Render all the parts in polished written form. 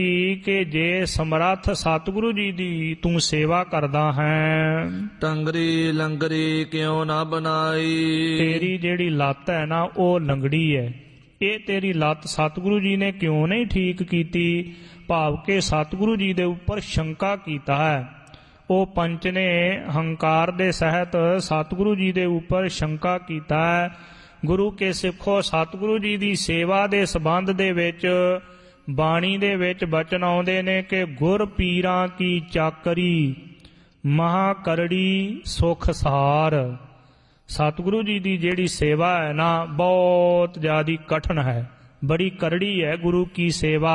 ਕਿ ਜੇ ਸਮਰੱਥ ਸਤਿਗੁਰੂ ਜੀ ਦੀ ਤੂੰ ਸੇਵਾ ਕਰਦਾ ਹੈ, ਟੰਗਰੀ ਲੰਗਰੀ ਕਿਉਂ ਨਾ ਬਣਾਈ। ਤੇਰੀ ਜਿਹੜੀ ਲੱਤ ਹੈ ਨਾ ਉਹ ਲੰਗੜੀ ਹੈ, ਇਹ ਤੇਰੀ ਲੱਤ ਸਤਿਗੁਰੂ ਜੀ ਨੇ ਕਿਉਂ ਨਹੀਂ ਠੀਕ ਕੀਤੀ। ਭਾਵ ਕਿ ਸਤਿਗੁਰੂ ਜੀ ਦੇ ਉੱਪਰ ਸ਼ੰਕਾ ਕੀਤਾ ਹੈ। ਉਹ ਪੰਚ ਨੇ ਹੰਕਾਰ ਦੇ ਸਹਿਤ ਸਤਿਗੁਰੂ ਜੀ ਦੇ ਉੱਪਰ ਸ਼ੰਕਾ ਕੀਤਾ ਹੈ। ਗੁਰੂ ਕੇ ਸਿੱਖੋ, ਸਤਿਗੁਰੂ ਜੀ ਦੀ ਸੇਵਾ ਦੇ ਸੰਬੰਧ ਦੇ ਵਿੱਚ ਬਾਣੀ ਦੇ ਵਿੱਚ ਬਚਨ ਆਉਂਦੇ ਨੇ ਕਿ ਗੁਰ ਪੀਰਾਂ ਕੀ ਚਾਕਰੀ ਮਹਾ ਕਰੜੀ ਸੁਖ ਸਾਰ। ਸਤਿਗੁਰੂ ਜੀ ਦੀ ਜਿਹੜੀ ਸੇਵਾ ਹੈ ਨਾ ਬਹੁਤ ਜ਼ਿਆਦਾ ਕਠਿਨ ਹੈ, ਬੜੀ ਕਰੜੀ ਹੈ ਗੁਰੂ ਕੀ ਸੇਵਾ।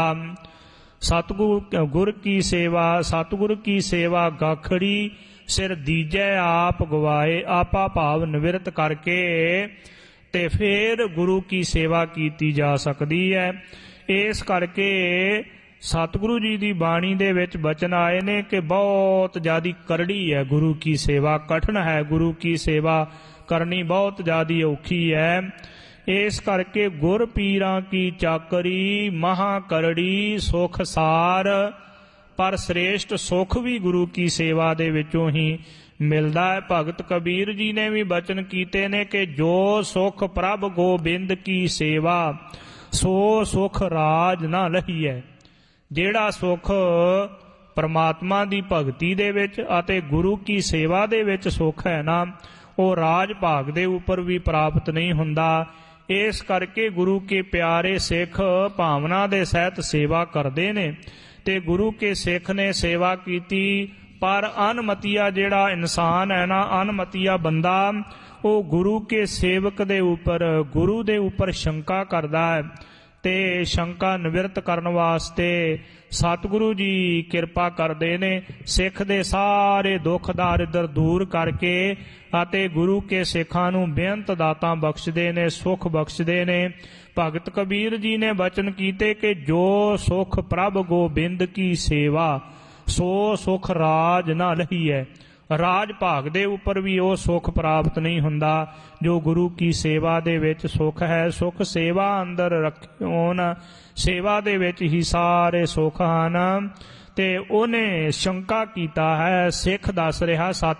ਗੁਰ ਕੀ ਸੇਵਾ, ਸਤਿਗੁਰ ਕੀ ਸੇਵਾ ਗਾਖੜੀ ਸਿਰ ਦੀਜੈ ਆਪ ਗਵਾਏ। ਆਪਾ ਭਾਵ ਨਿਵਰਤ ਕਰਕੇ ਤੇ ਫਿਰ ਗੁਰੂ ਕੀ ਸੇਵਾ ਕੀਤੀ ਜਾ ਸਕਦੀ ਹੈ। ਇਸ ਕਰਕੇ ਸਤਿਗੁਰੂ ਜੀ ਦੀ ਬਾਣੀ ਦੇ ਵਿੱਚ ਬਚਨ ਆਏ ਨੇ ਕਿ ਬਹੁਤ ਜ਼ਿਆਦਾ ਕਰੜੀ ਹੈ ਗੁਰੂ ਕੀ ਸੇਵਾ, ਕਠਿਨ ਹੈ ਗੁਰੂ ਕੀ ਸੇਵਾ ਕਰਨੀ, ਬਹੁਤ ਜ਼ਿਆਦਾ ਔਖੀ ਹੈ। ਇਸ ਕਰਕੇ ਗੁਰ ਪੀਰਾਂ ਕੀ ਚਾਕਰੀ ਮਹਾ ਕਰੜੀ ਸੁਖ ਸਾਰ। ਪਰ ਸ੍ਰੇਸ਼ਟ ਸੁਖ ਵੀ ਗੁਰੂ ਕੀ ਸੇਵਾ ਦੇ ਵਿੱਚੋਂ ਹੀ ਮਿਲਦਾ ਹੈ। ਭਗਤ ਕਬੀਰ ਜੀ ਨੇ ਵੀ ਬਚਨ ਕੀਤੇ ਨੇ ਕਿ ਜੋ ਸੁਖ ਪ੍ਰਭ ਗੋਬਿੰਦ ਕੀ ਸੇਵਾ ਸੋ ਸੁਖ ਰਾਜ ਨਾ ਲਹੀਐ। ਜਿਹੜਾ ਸੁਖ ਪਰਮਾਤਮਾ ਦੀ ਭਗਤੀ ਦੇ ਵਿੱਚ ਅਤੇ ਗੁਰੂ ਕੀ ਸੇਵਾ ਦੇ ਵਿੱਚ ਸੁਖ ਹੈ ਨਾ, ਉਹ ਰਾਜ ਭਾਗ ਦੇ ਉੱਪਰ ਵੀ ਪ੍ਰਾਪਤ ਨਹੀਂ ਹੁੰਦਾ। ਇਸ ਕਰਕੇ ਗੁਰੂ ਕੇ ਪਿਆਰੇ ਸਿੱਖ ਭਾਵਨਾ ਦੇ ਸਹਿਤ ਸੇਵਾ ਕਰਦੇ ਨੇ ਤੇ ਗੁਰੂ ਕੇ ਸਿੱਖ ਨੇ ਸੇਵਾ ਕੀਤੀ। ਪਰ ਅਨਮਤੀਆ ਜਿਹੜਾ ਇਨਸਾਨ ਹੈ ਨਾ, ਅਨਮਤੀਆ ਬੰਦਾ, ਉਹ ਗੁਰੂ ਕੇ ਸੇਵਕ ਦੇ ਉੱਪਰ, ਗੁਰੂ ਦੇ ਉੱਪਰ ਸ਼ੰਕਾ ਕਰਦਾ ਹੈ ਤੇ ਸ਼ੰਕਾ ਨਿਵਰਤ ਕਰਨ ਵਾਸਤੇ ਸਤਿਗੁਰੂ ਜੀ ਕਿਰਪਾ ਕਰਦੇ ਨੇ। ਸਿੱਖ ਦੇ ਸਾਰੇ ਦੁੱਖ ਦਾਰਿਦਰ ਦੂਰ ਕਰਕੇ ਅਤੇ ਗੁਰੂ ਕੇ ਸਿੱਖਾਂ ਨੂੰ ਬੇਅੰਤ ਦਾਤਾਂ ਬਖਸ਼ਦੇ ਨੇ, ਸੁੱਖ ਬਖਸ਼ਦੇ ਨੇ। ਭਗਤ ਕਬੀਰ ਜੀ ਨੇ ਬਚਨ ਕੀਤੇ ਕਿ ਜੋ ਸੁਖ ਪ੍ਰਭ ਗੋਬਿੰਦ ਕੀ ਸੇਵਾ ਸੋ ਸੁਖ ਰਾਜ ਨਾ ਲਹੀਐ। ਰਾਜ ਭਾਗ ਦੇ ਉੱਪਰ ਵੀ ਉਹ ਸੁੱਖ ਪ੍ਰਾਪਤ ਨਹੀਂ ਹੁੰਦਾ ਜੋ ਗੁਰੂ ਕੀ ਸੇਵਾ ਦੇ ਵਿੱਚ ਸੁੱਖ ਹੈ। ਸੁੱਖ ਸੇਵਾ ਅੰਦਰ ਰੱਖਿਓਨ, ਸੇਵਾ ਦੇ ਵਿੱਚ ਹੀ ਸਾਰੇ ਸੁੱਖ ਹਨ। ਤੇ ਉਹਨੇ ਸ਼ੰਕਾ ਕੀਤਾ ਹੈ, ਸਿੱਖ ਦੱਸ ਰਿਹਾ